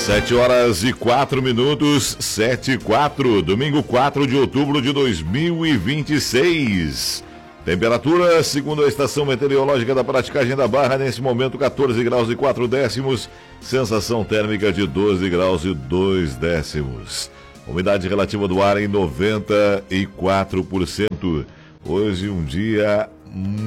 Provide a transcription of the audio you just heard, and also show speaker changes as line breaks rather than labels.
7h04, 7h04, domingo 4 de outubro de 2026. Temperatura, segundo a estação meteorológica da Praticagem da Barra, nesse momento 14 graus e 4 décimos, sensação térmica de 12 graus e 2 décimos. Umidade relativa do ar em 94%. Hoje um dia